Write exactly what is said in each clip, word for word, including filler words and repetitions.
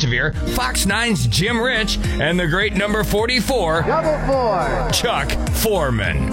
Sansevier, Fox nine's Jim Rich, and the great number forty-four, Double four, Chuck Foreman.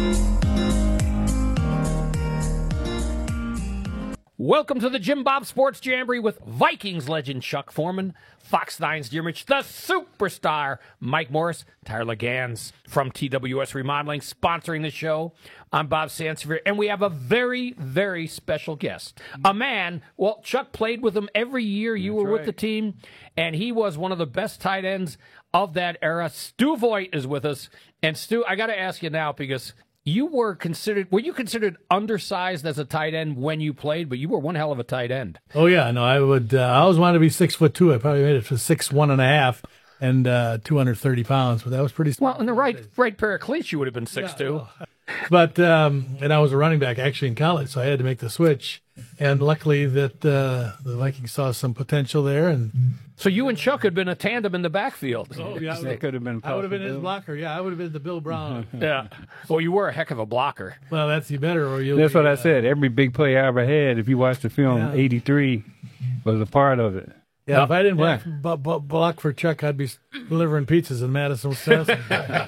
Welcome to the Jim Bob Sports Jamboree with Vikings legend Chuck Foreman, Fox nine's Jim Rich, the superstar Mike Morris, Tyler Gans from T W S Remodeling sponsoring the show. I'm Bob Sansevier, and we have a very, very special guest. A man, well, Chuck played with him every year you That's were right. with the team, and he was one of the best tight ends of that era. Stu Voigt is with us. And Stu, I got to ask you now because you were considered, were you considered undersized as a tight end when you played? But you were one hell of a tight end. Oh yeah, no, I would. Uh, I always wanted to be six foot two. I probably made it to six one and a half and uh, two hundred thirty pounds, but that was pretty. Well, in the right right pair of cleats, you would have been six two. But um, and I was a running back actually in college, so I had to make the switch. And luckily that uh, the Vikings saw some potential there. And so you and Chuck had been a tandem in the backfield. oh yeah, That could have been. I would have been his blocker. Yeah, I would have been the Bill Brown. Yeah. Well, you were a heck of a blocker. Well, that's you better, or you'll. That's be, what I uh, said. Every big play I ever had, if you watch the film, Yeah. eighty-three was a part of it. Yeah, if I didn't Yeah. block, bu- bu- block for Chuck, I'd be delivering pizzas in Madison, Wisconsin.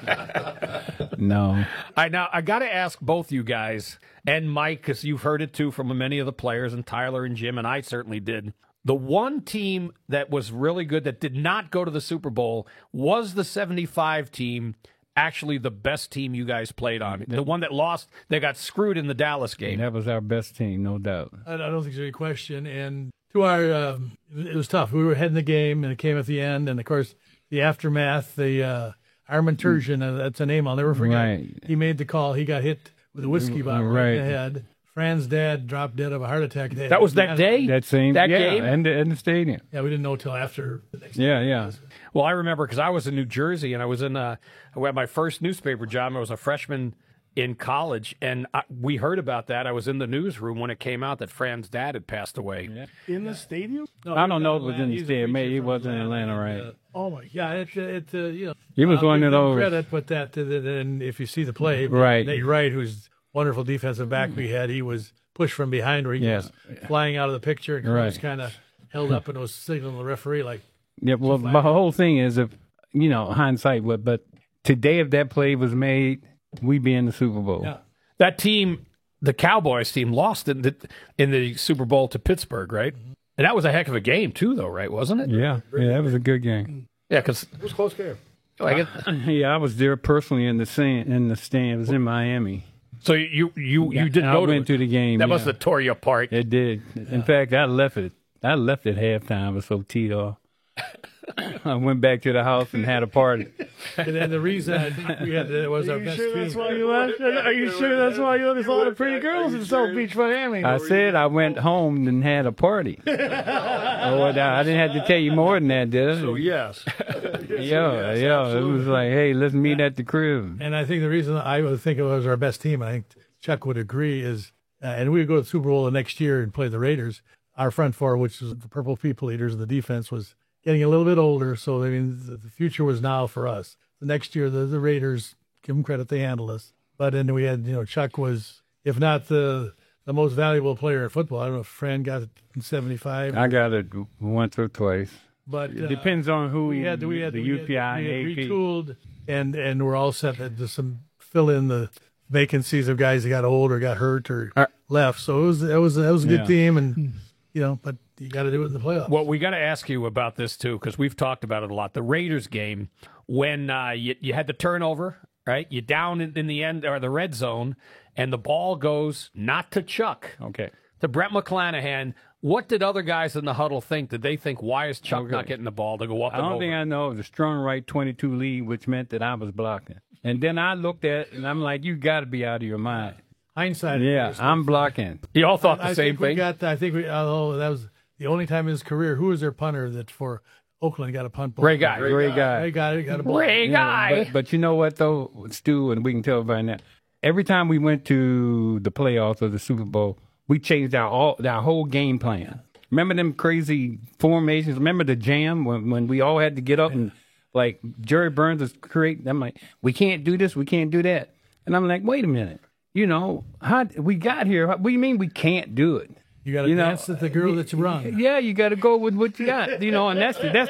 No. I now I got to ask both you guys and Mike, because you've heard it too from many of the players, and Tyler and Jim, and I certainly did. The one team that was really good that did not go to the Super Bowl was the seventy-five team. Actually, the best team you guys played on. The one that lost, they got screwed in the Dallas game. That was our best team, no doubt. I I don't think there's any question. And to our, um, it was tough. We were heading the game, and it came at the end. And of course, the aftermath, the uh, Armin Turgeon, uh, that's a name I'll never forget. Right. He made the call. He got hit with a whiskey bottle right Right. in the head. Fran's dad dropped dead of a heart attack. That was that day? That same That yeah, game? and the, and the stadium. Yeah, we didn't know till after the next Yeah, yeah. Well, I remember because I was in New Jersey, and I was in uh, I had my first newspaper job. I was a freshman in college, and I, we heard about that. I was in the newsroom when it came out that Fran's dad had passed away. Yeah. In the stadium? No, I he don't know if it was Atlanta. in the He's a stadium. Maybe preacher he from was in Atlanta, right? Uh, oh my, yeah, it, it, uh, you know, He was I'll one give of him those. credit, but that, then if you see the play, Right. Nate Wright, who's wonderful defensive back we had, he was pushed from behind where he Yes. was flying out of the picture and Right. was kind of held up and was signaling the referee like, Yeah, well, the whole thing is, if you know, hindsight, but, but today, if that play was made, we'd be in the Super Bowl. yeah. That team, the Cowboys team, lost in the in the Super Bowl to Pittsburgh, right? And that was a heck of a game too, though, right? Wasn't it? Yeah, yeah, that was a good game. Yeah, because It was a close game. Yeah, I was there personally in the stand. In the stand, it was in Miami. so you you you didn't I go went to to the game. that yeah. must have tore you apart. It did. In fact, I left it. I left at halftime. I was so teed off. I went back to the house and had a party. And then the reason I think we had it was our best team. you left? Are you sure that's why you left? There's a lot of pretty girls in South Beach, Miami. I said I went home and had a party. oh, I didn't have to tell you more than that, did I? So yes. yeah, yeah. It was like, hey, let's meet at the crib. And I think the reason I would think it was our best team, and I think Chuck would agree, is, uh, and we would go to the Super Bowl the next year and play the Raiders. Our front four, which was the Purple People Eaters of the defense, was getting a little bit older. So, I mean, the, the future was now for us. The next year, the, the Raiders, give them credit, they handled us. But then we had, you know, Chuck was, if not the the most valuable player in football. I don't know if Fran got it in seventy-five. I got it once or twice. But It uh, depends on who we had, we had the we U P I had, we and had A P. retooled, and and we're all set to some fill in the vacancies of guys that got old or got hurt or Uh, left. So it was it was it was a good Yeah. team, and you know, but you got to do it in the playoffs. Well, we got to ask you about this too, because we've talked about it a lot. The Raiders game, when uh, you, you had the turnover, right? You down in, in the end or the red zone, and the ball goes not to Chuck, Okay. to Brett McClanahan. What did other guys in the huddle think? Did they think, why is Chuck Okay. not getting the ball to go up I and don't over? think I know. It was a strong right twenty-two lead, which meant that I was blocking. And then I looked at it, and I'm like, you got to be out of your mind. Hindsight, Yeah, I'm blocking. You all thought the I same think we thing. got. I think we. Oh, that was the only time in his career. Who was their punter that for Oakland got a punt ball? Ray Guy. Great guy. Ray got it. Got a ball. Ray Yeah, Guy. But, but you know what, though, Stu, and we can tell by now, every time we went to the playoffs or the Super Bowl, we changed our all our whole game plan. Remember them crazy formations? Remember the jam when, when we all had to get up and, like, Jerry Burns was creating? I'm like, we can't do this, we can't do that. And I'm like, wait a minute. You know, how we got here. What do you mean we can't do it? You got to You know, dance with the girl that you run. Yeah, you got to go with what you got. You know, and that's that's